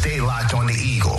stay locked on the Eagle.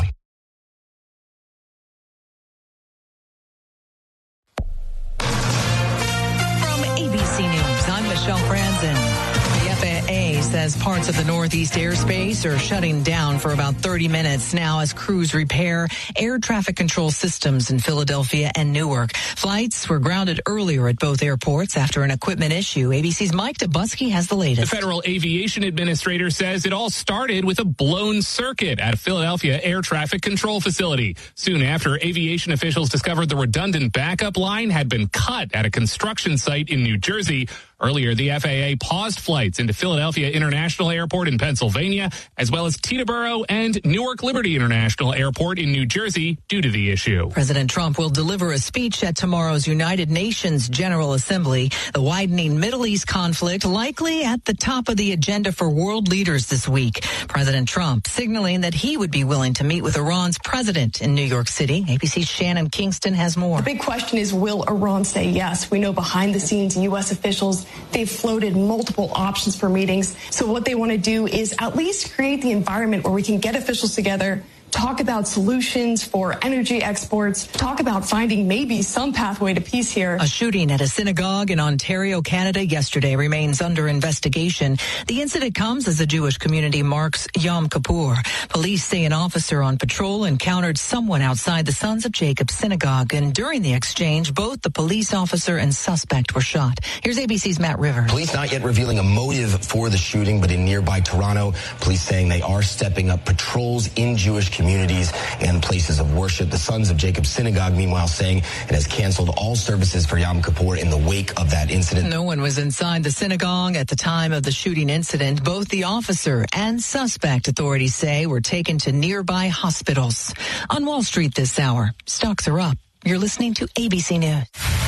From ABC News, I'm Michelle Franzen. The FAA says parts of the Northeast airspace are shutting down for about 30 minutes now as crews repair air traffic control systems in Philadelphia and Newark. Flights were grounded earlier at both airports after an equipment issue. ABC's Mike Dubusky has the latest. The Federal Aviation Administrator says it all started with a blown circuit at a Philadelphia air traffic control facility. Soon after, aviation officials discovered the redundant backup line had been cut at a construction site in New Jersey. Earlier, the FAA paused flights into Philadelphia International Airport in Pennsylvania, as well as Teterboro and Newark Liberty International Airport in New Jersey due to the issue. President Trump will deliver a speech at tomorrow's United Nations General Assembly. The widening Middle East conflict likely at the top of the agenda for world leaders this week. President Trump signaling that he would be willing to meet with Iran's president in New York City. ABC's Shannon Kingston has more. The big question is, will Iran say yes? We know behind the scenes, U.S. officials, they've floated multiple options for meetings. So what they want to do is at least create the environment where we can get officials together, talk about solutions for energy exports, talk about finding maybe some pathway to peace here. A shooting at a synagogue in Ontario, Canada yesterday remains under investigation. The incident comes as the Jewish community marks Yom Kippur. Police say an officer on patrol encountered someone outside the Sons of Jacob synagogue, and during the exchange, both the police officer and suspect were shot. Here's ABC's Matt Rivers. Police not yet revealing a motive for the shooting, but in nearby Toronto, police saying they are stepping up patrols in Jewish communities and places of worship. The Sons of Jacob Synagogue, meanwhile, saying it has canceled all services for Yom Kippur in the wake of that incident. No one was inside the synagogue at the time of the shooting incident. Both the officer and suspect, authorities say, were taken to nearby hospitals. On Wall Street this hour, stocks are up. You're listening to ABC News.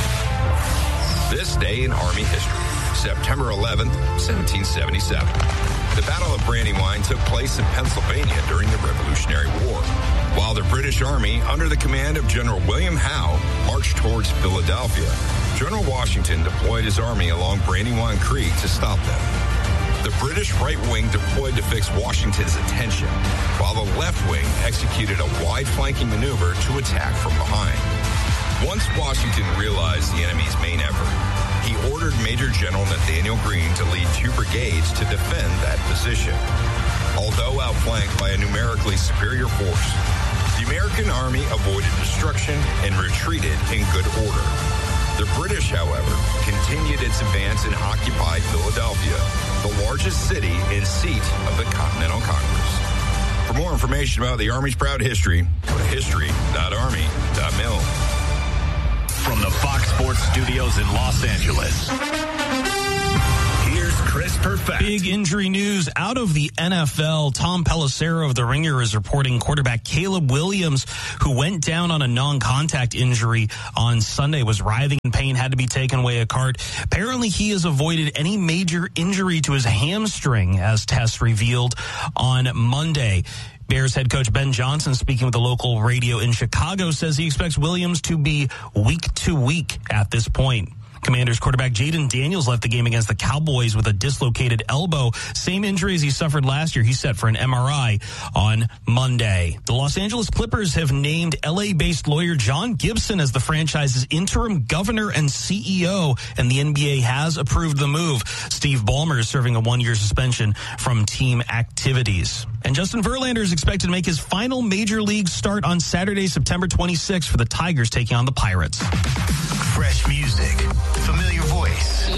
This day in Army history, September 11th, 1777. The Battle of Brandywine took place in Pennsylvania during the Revolutionary War, while the British Army, under the command of General William Howe, marched towards Philadelphia. General Washington deployed his army along Brandywine Creek to stop them. The British right wing deployed to fix Washington's attention, while the left wing executed a wide flanking maneuver to attack from behind. Once Washington realized the enemy's main effort, he ordered Major General Nathaniel Greene to lead 2 brigades to defend that position. Although outflanked by a numerically superior force, the American Army avoided destruction and retreated in good order. The British, however, continued its advance and occupied Philadelphia, the largest city and seat of the Continental Congress. For more information about the Army's proud history, go to history.army.mil. From the Fox Sports Studios in Los Angeles, here's Chris Perfett. Big injury news out of the NFL. Tom Pelissero of The Ringer is reporting quarterback Caleb Williams, who went down on a non-contact injury on Sunday, was writhing in pain, had to be taken away a cart. Apparently, he has avoided any major injury to his hamstring, as tests revealed on Monday. Bears head coach Ben Johnson, speaking with a local radio in Chicago, says he expects Williams to be week to week at this point. Commanders quarterback Jaden Daniels left the game against the Cowboys with a dislocated elbow. Same injury as he suffered last year. He's set for an MRI on Monday. The Los Angeles Clippers have named LA-based lawyer John Gibson as the franchise's interim governor and CEO, and the NBA has approved the move. Steve Ballmer is serving a 1-year suspension from team activities. And Justin Verlander is expected to make his final major league start on Saturday, September 26th for the Tigers taking on the Pirates. Fresh music, familiar voice.